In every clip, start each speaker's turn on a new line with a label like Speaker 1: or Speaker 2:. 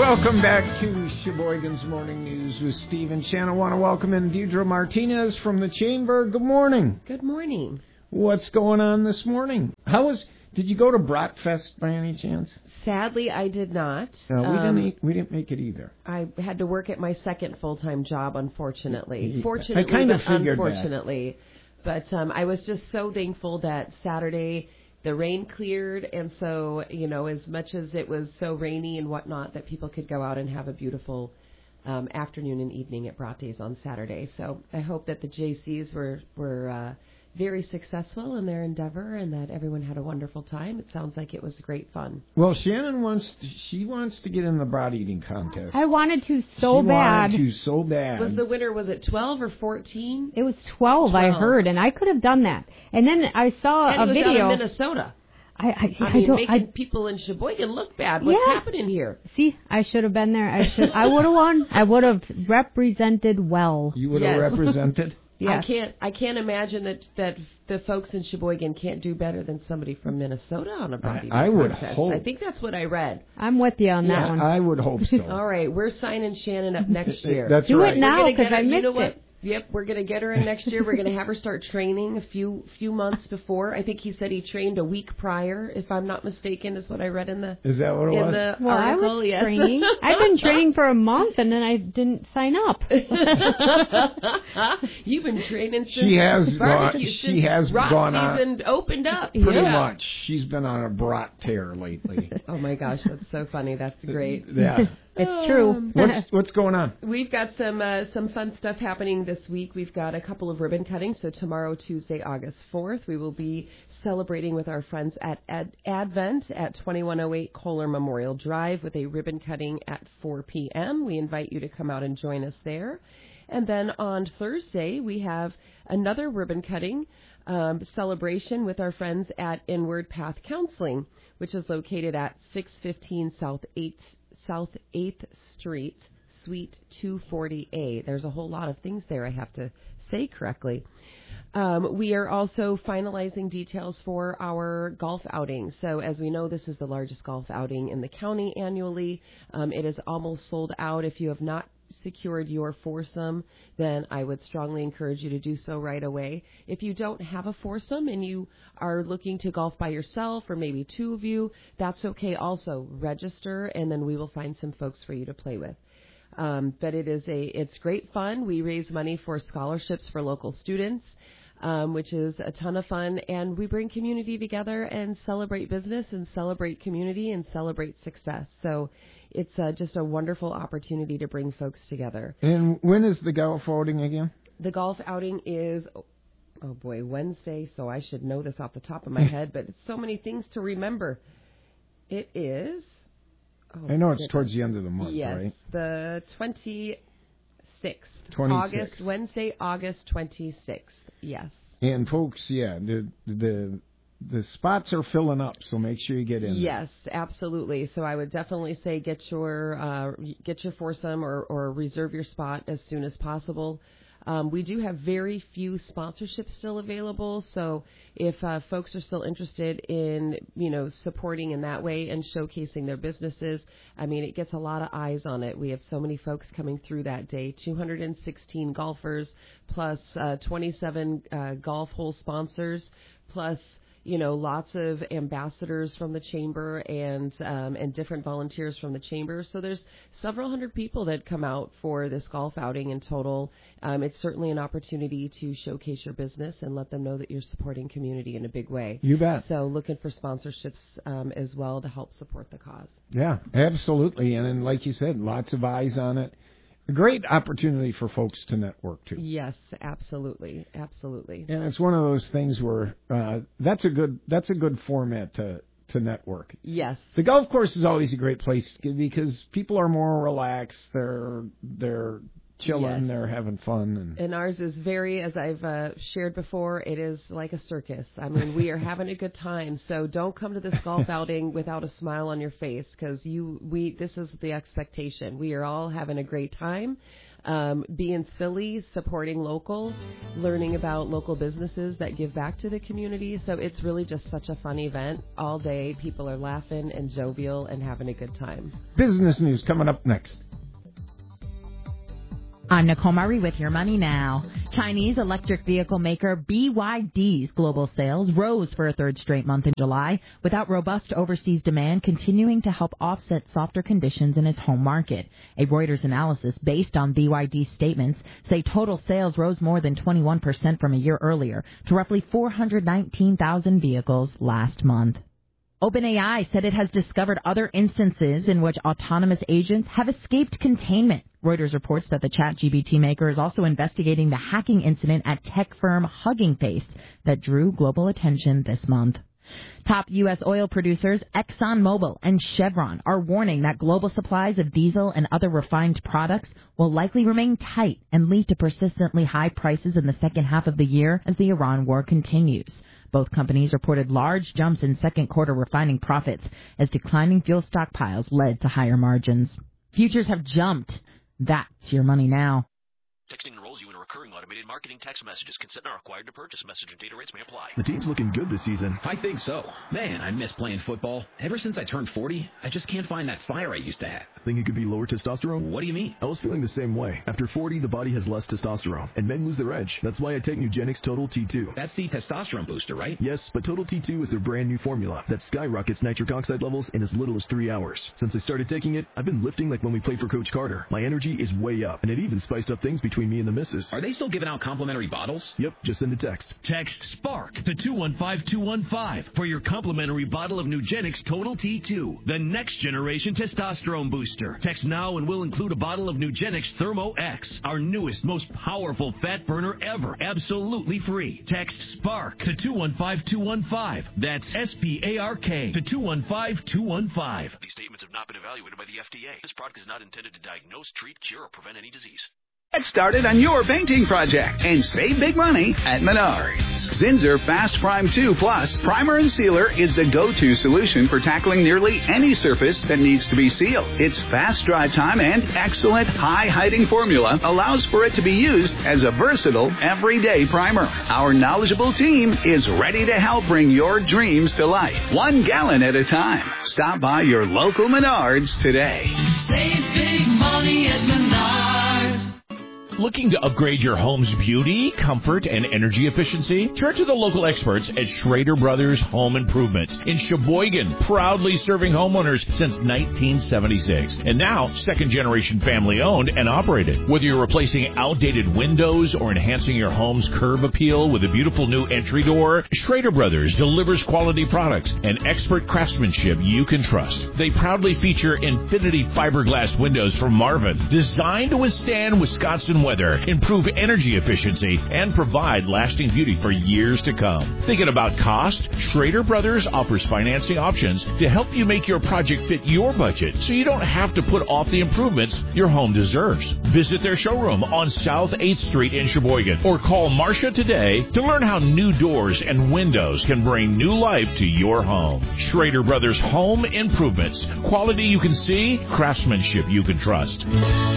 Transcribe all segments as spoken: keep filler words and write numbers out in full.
Speaker 1: Welcome back to Sheboygan's Morning News with Steve and Shannon. I want to welcome in Deidre Martinez from the Chamber. Good morning.
Speaker 2: Good morning.
Speaker 1: What's going on this morning? How was? Did you go to Bratfest by any chance?
Speaker 2: Sadly, I did not.
Speaker 1: No, we
Speaker 2: um,
Speaker 1: didn't. Eat, we didn't make it either.
Speaker 2: I had to work at my second full-time job, unfortunately. Fortunately,
Speaker 1: I kind of
Speaker 2: but
Speaker 1: figured
Speaker 2: unfortunately. That. But um, I was just so thankful that Saturday the rain cleared, and so, you know, as much as it was so rainy and whatnot, that people could go out and have a beautiful um, afternoon and evening at Brat Days on Saturday. So I hope that the J Cs were were uh, very successful in their endeavor and that everyone had a wonderful time. It sounds like it was great fun.
Speaker 1: Well, Shannon wants to, she wants to get in the brat eating contest.
Speaker 3: I wanted to so
Speaker 1: she
Speaker 3: bad.
Speaker 1: Wanted to so bad.
Speaker 2: Was the winner, was it twelve or fourteen?
Speaker 3: It was twelve, twelve. I heard, and I could have done that. And then I saw
Speaker 2: and
Speaker 3: a
Speaker 2: it was
Speaker 3: video.
Speaker 2: Out of Minnesota.
Speaker 3: I, I,
Speaker 2: I
Speaker 3: I
Speaker 2: mean,
Speaker 3: don't,
Speaker 2: making
Speaker 3: I,
Speaker 2: people in Sheboygan look bad. What's
Speaker 3: yeah.
Speaker 2: happening here?
Speaker 3: See, I should have been there. I should. I would have won. I would have represented well.
Speaker 1: You would have
Speaker 2: yes.
Speaker 1: represented?
Speaker 3: Yes.
Speaker 2: I can't. I can't imagine that that the folks in Sheboygan can't do better than somebody from Minnesota on a body.
Speaker 1: I, I would
Speaker 2: contest.
Speaker 1: hope.
Speaker 2: I think that's what I read.
Speaker 3: I'm with you on
Speaker 1: yeah,
Speaker 3: that one.
Speaker 1: I would hope so.
Speaker 2: All right, we're signing Shannon up next year.
Speaker 1: That's
Speaker 3: do
Speaker 1: right.
Speaker 3: it now because I
Speaker 2: her,
Speaker 3: missed
Speaker 2: you know what?
Speaker 3: it.
Speaker 2: Yep, we're going to get her in next year. We're going to have her start training a few few months before. I think he said he trained a week prior, if I'm not mistaken, is what I read in the
Speaker 1: Is that what it
Speaker 2: in
Speaker 1: was?
Speaker 2: the
Speaker 3: well,
Speaker 2: article.
Speaker 3: I was
Speaker 2: yes.
Speaker 3: training. I've been training for a month, and then I didn't sign up.
Speaker 2: You've been training since
Speaker 1: she has
Speaker 2: barbecue,
Speaker 1: gone, she
Speaker 2: since
Speaker 1: has
Speaker 2: rock
Speaker 1: gone on
Speaker 2: season opened up.
Speaker 1: pretty
Speaker 2: yeah.
Speaker 1: much. She's been on a brat tear lately.
Speaker 2: Oh my gosh, that's so funny. That's great.
Speaker 1: Yeah.
Speaker 3: It's true.
Speaker 1: What's what's going on?
Speaker 2: We've got some uh, some fun stuff happening this week. We've got a couple of ribbon cuttings. So tomorrow, Tuesday, August fourth, we will be celebrating with our friends at Ad- Advent at twenty-one oh eight Kohler Memorial Drive with a ribbon cutting at four p.m. We invite you to come out and join us there. And then on Thursday, we have another ribbon cutting um, celebration with our friends at Inward Path Counseling, which is located at six fifteen South eighth South eighth Street, Suite two forty A. There's a whole lot of things there I have to say correctly. Um, we are also finalizing details for our golf outing. So as we know, this is the largest golf outing in the county annually. Um, it is almost sold out. If you have not secured your foursome, then I would strongly encourage you to do so right away. If you don't have a foursome and you are looking to golf by yourself or maybe two of you, that's okay also. Register and then we will find some folks for you to play with. Um, but it is a it's great fun. We raise money for scholarships for local students, um, which is a ton of fun. And we bring community together and celebrate business and celebrate community and celebrate success. So it's uh, just a wonderful opportunity to bring folks together.
Speaker 1: And when is the golf outing again?
Speaker 2: The golf outing is, oh boy, Wednesday, so I should know this off the top of my head, but it's so many things to remember. It is... Oh,
Speaker 1: I know it's
Speaker 2: goodness.
Speaker 1: towards the end of the month,
Speaker 2: yes,
Speaker 1: right?
Speaker 2: Yes, the twenty-sixth.
Speaker 1: twenty-sixth.
Speaker 2: August, Wednesday, August twenty-sixth, yes.
Speaker 1: And folks, yeah, the the the spots are filling up, so make sure you get in.
Speaker 2: Yes, absolutely. So I would definitely say get your uh, get your foursome or, or reserve your spot as soon as possible. Um, we do have very few sponsorships still available, so if uh, folks are still interested in, you know, supporting in that way and showcasing their businesses, I mean, it gets a lot of eyes on it. We have so many folks coming through that day, two hundred sixteen golfers plus uh, twenty-seven uh, golf hole sponsors plus, you know, lots of ambassadors from the chamber and um, and different volunteers from the chamber. So there's several hundred people that come out for this golf outing in total. Um, it's certainly an opportunity to showcase your business and let them know that you're supporting community in a big way.
Speaker 1: You bet.
Speaker 2: So looking for sponsorships um, as well to help support the cause.
Speaker 1: Yeah, absolutely. And then, like you said, lots of eyes on it. A great opportunity for folks to network, too.
Speaker 2: Yes, absolutely, absolutely.
Speaker 1: And it's one of those things where uh, that's a good that's a good format to, to network.
Speaker 2: Yes.
Speaker 1: The golf course is always a great place because people are more relaxed. They're they're chilling,
Speaker 2: Yes.
Speaker 1: they're having fun. And,
Speaker 2: And ours is very, as I've uh, shared before, it is like a circus. I mean, we are having a good time. So don't come to this golf outing without a smile on your face, because you, we, this is the expectation. We are all having a great time, um, being silly, supporting local, learning about local businesses that give back to the community. So it's really just such a fun event all day. People are laughing and jovial and having a good time.
Speaker 1: business news coming up next.
Speaker 4: I'm Nicole Murray with Your Money Now. Chinese electric vehicle maker B Y D's global sales rose for a third straight month in July, without robust overseas demand continuing to help offset softer conditions in its home market. A Reuters analysis based on B Y D's statements say total sales rose more than twenty-one percent from a year earlier to roughly four hundred nineteen thousand vehicles last month. OpenAI said it has discovered other instances in which autonomous agents have escaped containment. Reuters reports that the ChatGPT maker is also investigating the hacking incident at tech firm Hugging Face that drew global attention this month. Top U S oil producers ExxonMobil and Chevron are warning that global supplies of diesel and other refined products will likely remain tight and lead to persistently high prices in the second half of the year as the Iran war continues. Both companies reported large jumps in second quarter refining profits as declining fuel stockpiles led to higher margins. Futures have jumped. That's Your Money Now.
Speaker 5: Texting enrolls you in a recurring automated marketing text messages. Consent not required to purchase. Message and data rates may apply.
Speaker 6: The team's looking good this season.
Speaker 7: I think so. Man, I miss playing football. Ever since I turned forty, I just can't find that fire I used to have.
Speaker 6: Think it could be lower testosterone?
Speaker 7: What do you mean?
Speaker 6: I was feeling the same way. After forty, the body has less testosterone, and men lose their edge. That's why I take Nugenix Total T two.
Speaker 7: That's the testosterone booster, right?
Speaker 6: Yes, but Total T two is their brand new formula that skyrockets nitric oxide levels in as little as three hours. Since I started taking it, I've been lifting like when we played for Coach Carter. My energy is way up, and it even spiced up things between me and the missus.
Speaker 7: Are they still giving out complimentary bottles?
Speaker 6: Yep, just send a text.
Speaker 8: Text SPARK to two one five two one five for your complimentary bottle of Nugenix Total T two, the next generation testosterone booster. Text now and we'll include a bottle of Nugenix Thermo X, our newest, most powerful fat burner ever, absolutely free. Text SPARK to two one five two one five. That's S P A R K to two one five two one five.
Speaker 5: These statements have not been evaluated by the F D A. This product is not intended to diagnose, treat, cure, or prevent any disease.
Speaker 9: Get started on your painting project and save big money at Menards. Zinsser Fast Prime two Plus Primer and Sealer is the go-to solution for tackling nearly any surface that needs to be sealed. Its fast dry time and excellent high-hiding formula allows for it to be used as a versatile, everyday primer. Our knowledgeable team is ready to help bring your dreams to life, one gallon at a time. Stop by your local Menards today.
Speaker 10: Save big money at Menards.
Speaker 11: Looking to upgrade your home's beauty, comfort, and energy efficiency? Turn to the local experts at Schrader Brothers Home Improvements in Sheboygan, proudly serving homeowners since nineteen seventy-six. And now, second-generation family-owned and operated. Whether you're replacing outdated windows or enhancing your home's curb appeal with a beautiful new entry door, Schrader Brothers delivers quality products and expert craftsmanship you can trust. They proudly feature Infinity fiberglass windows from Marvin, designed to withstand Wisconsin weather, improve energy efficiency, and provide lasting beauty for years to come. Thinking about cost? Schrader Brothers offers financing options to help you make your project fit your budget so you don't have to put off the improvements your home deserves. Visit their showroom on South eighth Street in Sheboygan or call Marcia today to learn how new doors and windows can bring new life to your home. Schrader Brothers Home Improvements. Quality you can see, craftsmanship you can trust.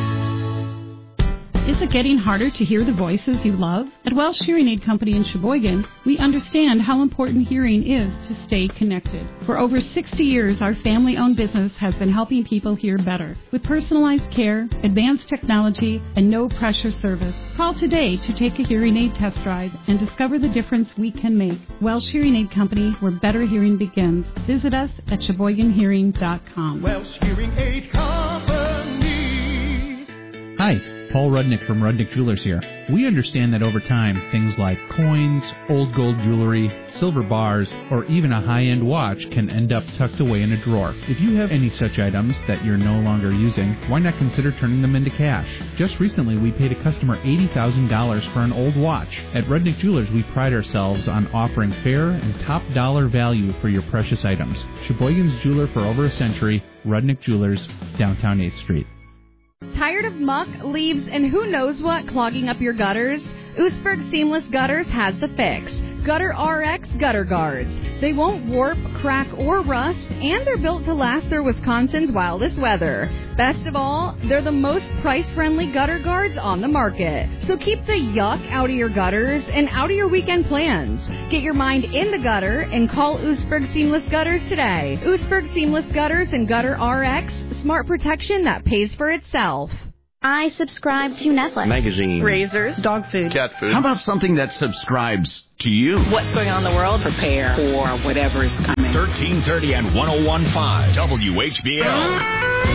Speaker 12: Is it getting harder to hear the voices you love? At Welsh Hearing Aid Company in Sheboygan, we understand how important hearing is to stay connected. For over sixty years, our family-owned business has been helping people hear better. With personalized care, advanced technology, and no-pressure service. Call today to take a hearing aid test drive and discover the difference we can make. Welsh Hearing Aid Company, where better hearing begins. Visit us at sheboygan hearing dot com.
Speaker 10: Welsh Hearing Aid Company.
Speaker 13: Hi. Paul Rudnick from Rudnick Jewelers here. We understand that over time, things like coins, old gold jewelry, silver bars, or even a high-end watch can end up tucked away in a drawer. If you have any such items that you're no longer using, why not consider turning them into cash? Just recently, we paid a customer eighty thousand dollars for an old watch. At Rudnick Jewelers, we pride ourselves on offering fair and top dollar value for your precious items. Sheboygan's jeweler for over a century, Rudnick Jewelers, downtown eighth Street.
Speaker 14: Tired of muck, leaves, and who knows what clogging up your gutters? Oostburg Seamless Gutters has the fix. Gutter R X Gutter Guards. They won't warp, crack, or rust, and they're built to last through Wisconsin's wildest weather. Best of all, they're the most price-friendly gutter guards on the market. So keep the yuck out of your gutters and out of your weekend plans. Get your mind in the gutter and call Oostburg Seamless Gutters today. Oostburg Seamless Gutters and Gutter R X, smart protection that pays for itself.
Speaker 15: I subscribe to Netflix.
Speaker 16: Magazine.
Speaker 15: Razors. Dog food.
Speaker 16: Cat food.
Speaker 17: How about something that subscribes to you?
Speaker 15: What's going on in the world?
Speaker 18: Prepare for whatever is coming.
Speaker 11: thirteen thirty and one oh one point five W H B L.